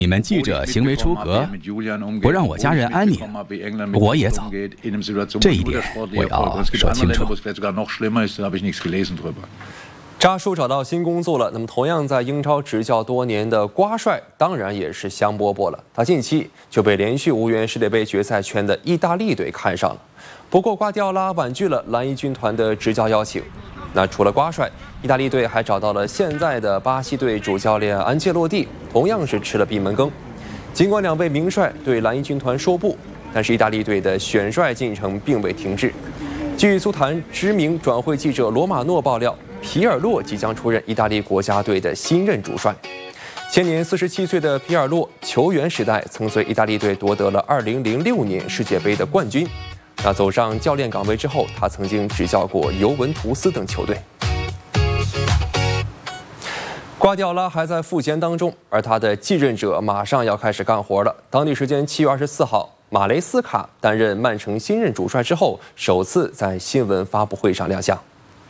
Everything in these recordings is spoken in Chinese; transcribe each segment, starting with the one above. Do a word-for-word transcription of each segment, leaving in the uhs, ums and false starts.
你们记者行为出格，不让我家人安宁，我也走。这一点我要说清楚。 扎叔找到新工作了，那么同样在英超执教多年的瓜帅，当然也是香饽饽了。他近期就被连续无缘世界杯决赛圈的意大利队看上了。不过瓜迪奥拉婉拒了蓝衣军团的执教邀请。那除了瓜帅，意大利队还找到了现在的巴西队主教练安切洛蒂，同样是吃了闭门羹。尽管两位名帅对蓝衣军团说不，但是意大利队的选帅进程并未停滞。据足坛知名转会记者罗马诺爆料，皮尔洛即将出任意大利国家队的新任主帅。现年四十七岁的皮尔洛，球员时代曾随意大利队夺得了二零零六年世界杯的冠军。那走上教练岗位之后，他曾经执教过尤文图斯等球队。瓜迪奥拉还在复健当中，而他的继任者马上要开始干活了。当地时间七月二十四号，马雷斯卡担任曼城新任主帅之后，首次在新闻发布会上亮相。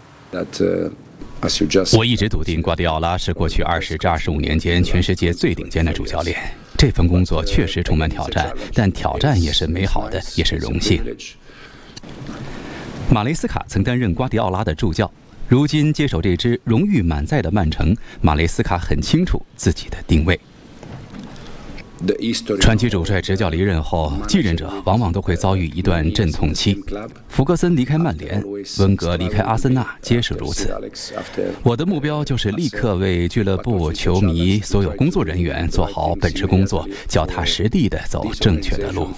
我一直笃定瓜迪奥拉是过去二十至二十五年间全世界最顶尖的主教练。这份工作确实充满挑战，但挑战也是美好的，也是荣幸。马雷斯卡曾担任瓜迪奥拉的助教，如今接手这支荣誉满载的曼城，马雷斯卡很清楚自己的定位。传奇主帅执教离任后，继任者往往都会遭遇一段阵痛期。福格森离开曼联，温格离开阿森纳，皆是如此。我的目标就是立刻为俱乐部、球迷、所有工作人员做好本职工作，脚踏实地地走正确的路。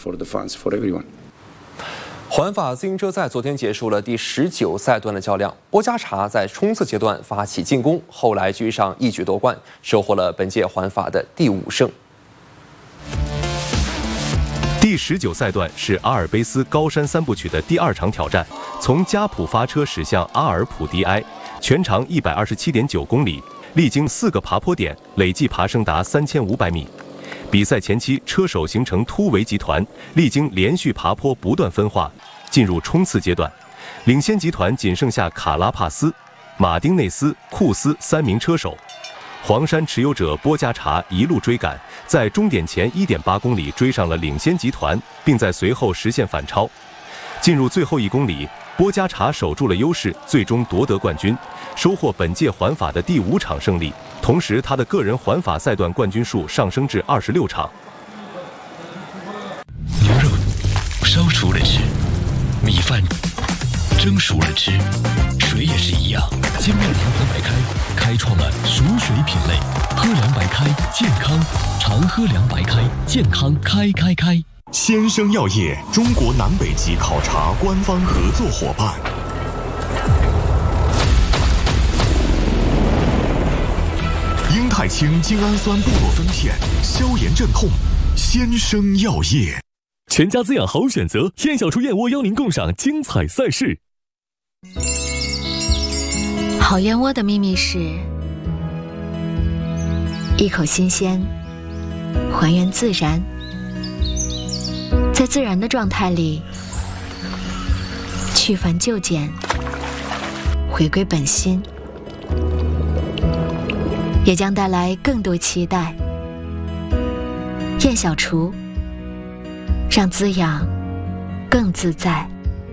环法自行车赛昨天结束了第十九赛段的较量，波加查在冲刺阶段发起进攻，后来居上一举夺冠，收获了本届环法的第五胜。 第十九赛段是阿尔卑斯高山三部曲的第二场挑战，从加普发车驶向阿尔普迪埃，全长一百二十七点九公里，历经四个爬坡点，累计爬升达三千五百米。比赛前期，车手形成突围集团，历经连续爬坡不断分化，进入冲刺阶段。领先集团仅剩下卡拉帕斯、马丁内斯、库斯三名车手。黄山持有者波加查一路追赶，在终点前 一点八公里追上了领先集团，并在随后实现反超。进入最后一公里，波加查守住了优势，最终夺得冠军，收获本届环法的第五场胜利。同时，他的个人环法赛段冠军数上升至二十六场。 牛肉烧熟了吃，米饭蒸熟了吃，水也是一样。精酿长河白开开创了熟水品类，喝凉白开健康，常喝凉白开健康开开开。 先生药业中国南北极考察官方合作伙伴。英泰清精氨酸布洛芬片，消炎镇痛。先生药业， 全家滋养好选择。燕小厨燕窝邀您共赏精彩赛事。 好燕窝的秘密是一口新鲜，还原自然，在自然的状态里去繁就简，回归本心，也将带来更多期待。燕小厨，让滋养更自在。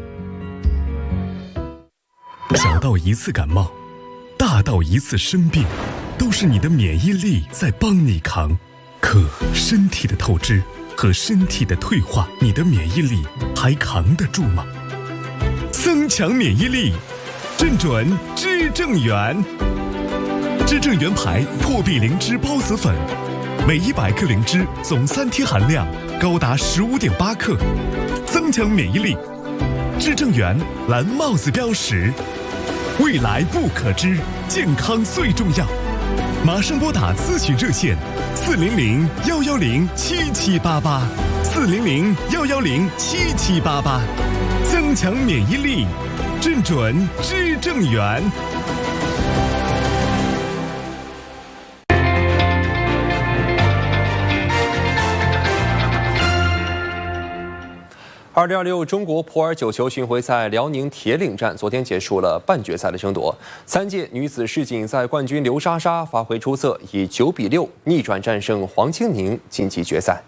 小到一次感冒，大到一次生病，都是你的免疫力在帮你扛。可身体的透支和身体的退化，你的免疫力还扛得住吗？增强免疫力，正准知正元。知正元牌破壁灵芝孢子粉，每一百克灵芝总三贴含量高达十五点八克，增强免疫力。知正元蓝帽子标识，未来不可知，健康最重要。马上拨打咨询热线四零零幺幺零七七八八，四零零幺幺零七七八八，增强免疫力，正准知正元。 二零二六中国普洱九球巡回赛辽宁铁岭站昨天结束了半决赛的争夺，三届女子世锦赛冠军刘莎莎发挥出色，以九比六逆转战胜黄清宁晋级决赛。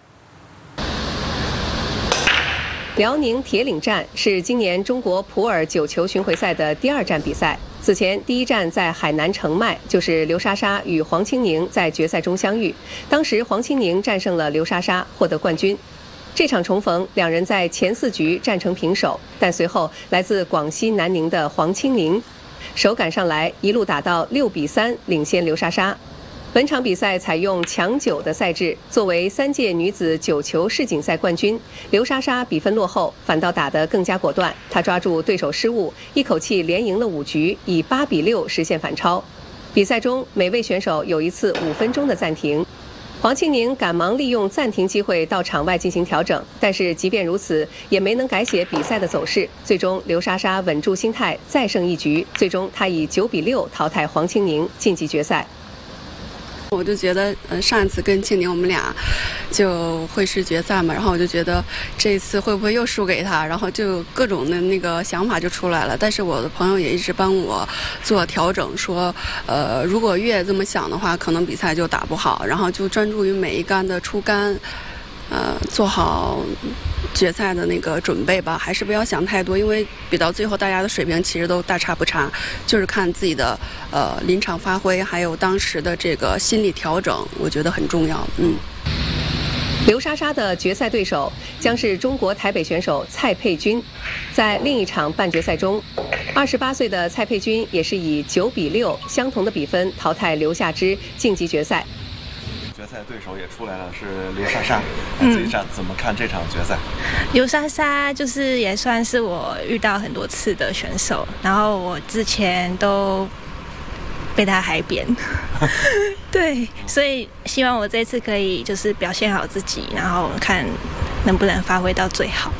辽宁铁岭站是今年中国普洱九球巡回赛的第二站比赛。此前第一站在海南澄迈，就是刘莎莎与黄清宁在决赛中相遇，当时黄清宁战胜了刘莎莎，获得冠军。这场重逢，两人在前四局战成平手，但随后来自广西南宁的黄清宁手赶上来，一路打到六比三领先刘莎莎。本场比赛采用抢九的赛制，作为三届女子九球世锦赛冠军，刘莎莎比分落后，反倒打得更加果断。她抓住对手失误，一口气连赢了五局，以八比六实现反超。比赛中，每位选手有一次五分钟的暂停。黄清宁赶忙利用暂停机会到场外进行调整，但是即便如此，也没能改写比赛的走势。最终，刘莎莎稳住心态，再胜一局。最终，她以九比六淘汰黄清宁，晋级决赛。 我就觉得，呃，上一次跟清宁我们俩就会师决赛嘛，然后我就觉得这一次会不会又输给他，然后就各种的那个想法就出来了。但是我的朋友也一直帮我做调整，说，呃，如果越这么想的话，可能比赛就打不好，然后就专注于每一杆的出杆，呃，做好决赛的那个准备吧，还是不要想太多，因为比到最后大家的水平其实都大差不差，就是看自己的呃临场发挥，还有当时的这个心理调整，我觉得很重要。嗯。 刘莎莎的决赛对手将是中国台北选手蔡佩君，在另一场半决赛中，二十八岁的蔡佩君也是以九比六相同的比分淘汰刘夏芝，晋级决赛。 决赛对手也出来了，是刘莎莎。嗯，这一站怎么看这场决赛？ 刘莎莎就是也算是我遇到很多次的选手，然后我之前都被他海扁，对，所以希望我这次可以就是表现好自己，然后看能不能发挥到最好。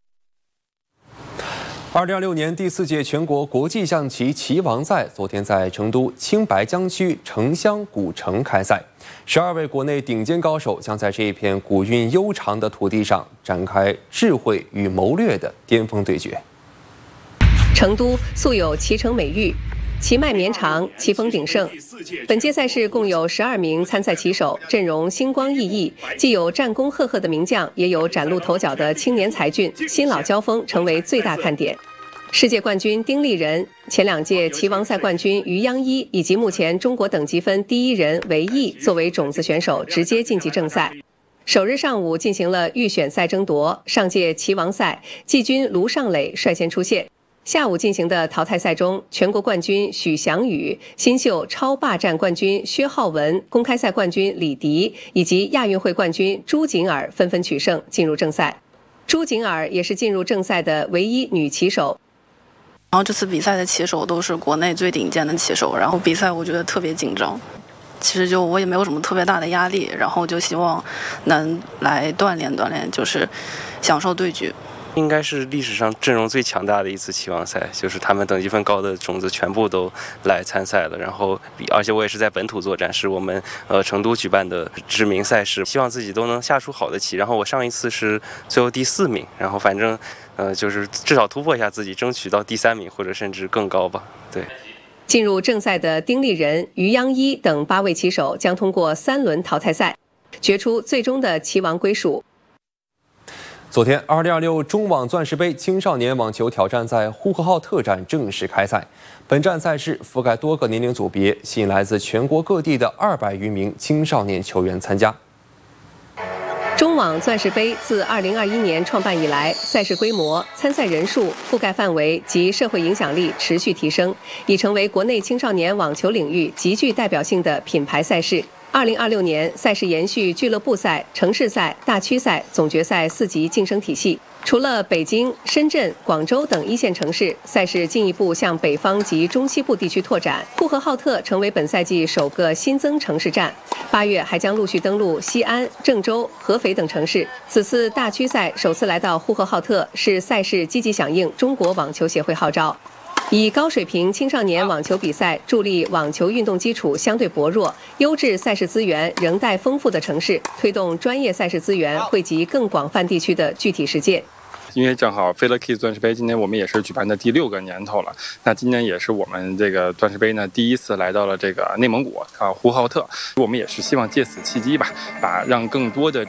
二零二六年第四届全国国际象棋棋王赛昨天在成都青白江区城乡古城开赛，十二位国内顶尖高手将在这一片古韵悠长的土地上展开智慧与谋略的巅峰对决。 成都素有棋城美誉，棋脉绵长，棋风鼎盛。本届赛事共有十二名参赛棋手，阵容星光熠熠，既有战功赫赫的名将，也有崭露头角的青年才俊，新老交锋成为最大看点。世界冠军丁立人、前两届棋王赛冠军于央一以及目前中国等级分第一人韦毅作为种子选手直接晋级正赛。首日上午进行了预选赛争夺，上届棋王赛季军卢尚磊率先出现。下午进行的淘汰赛中，全国冠军许翔宇、新秀超霸战冠军薛浩文、公开赛冠军李迪以及亚运会冠军朱瑾儿纷纷取胜，进入正赛。朱瑾儿也是进入正赛的唯一女棋手。 然后这次比赛的棋手都是国内最顶尖的棋手，然后比赛我觉得特别紧张。其实就我也没有什么特别大的压力，然后就希望能来锻炼锻炼，就是享受对局。 应该是历史上阵容最强大的一次棋王赛，就是他们等级分高的种子全部都来参赛了，然后而且我也是在本土作战，是我们呃成都举办的知名赛事，希望自己都能下出好的棋。然后我上一次是最后第四名，然后反正呃就是至少突破一下自己，争取到第三名或者甚至更高吧。对。 进入正赛的丁立人、于央一等八位棋手将通过三轮淘汰赛，决出最终的棋王归属。 昨天，二零二六中网钻石杯青少年网球挑战在呼和浩特站正式开赛。本站赛事覆盖多个年龄组别，吸引来自全国各地的二百余名青少年球员参加。 中网钻石杯自二零二一年创办以来，赛事规模、参赛人数、覆盖范围及社会影响力持续提升，已成为国内青少年网球领域极具代表性的品牌赛事。二零二六年，赛事延续俱乐部赛、城市赛、大区赛、总决赛四级晋升体系。除了北京、深圳、广州等一线城市，赛事进一步向北方及中西部地区拓展。呼和浩特成为本赛季首个新增城市站，八月还将陆续登陆西安、郑州、合肥等城市。此次大区赛首次来到呼和浩特，是赛事积极响应中国网球协会号召。以高水平青少年网球比赛助力网球运动基础相对薄弱、优质赛事资源仍待丰富的城市，推动专业赛事资源惠及更广泛地区的具体实践。 因为正好 Fila Kids 钻石杯今年我们也是举办的第六个年头了，那今年也是我们这个钻石杯呢第一次来到了这个内蒙古啊呼和浩特，我们也是希望借此契机吧，把让更多的